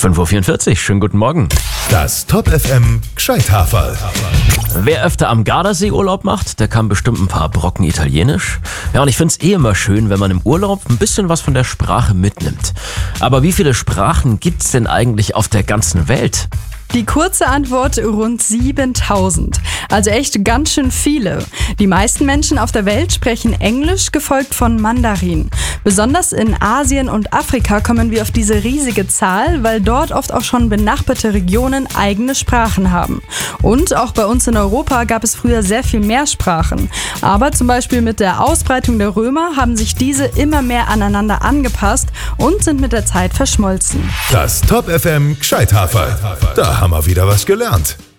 5:44 Uhr, schönen guten Morgen. Das Top FM Gscheithaferl. Wer öfter am Gardasee Urlaub macht, der kann bestimmt ein paar Brocken Italienisch. Ja, und ich find's immer schön, wenn man im Urlaub ein bisschen was von der Sprache mitnimmt. Aber wie viele Sprachen gibt's denn eigentlich auf der ganzen Welt? Die kurze Antwort: rund 7000. Also echt ganz schön viele. Die meisten Menschen auf der Welt sprechen Englisch, gefolgt von Mandarin. Besonders in Asien und Afrika kommen wir auf diese riesige Zahl, weil dort oft auch schon benachbarte Regionen eigene Sprachen haben. Und auch bei uns in Europa gab es früher sehr viel mehr Sprachen. Aber zum Beispiel mit der Ausbreitung der Römer haben sich diese immer mehr aneinander angepasst und sind mit der Zeit verschmolzen. Das Top FM Gscheithaferl. Da haben wir wieder was gelernt.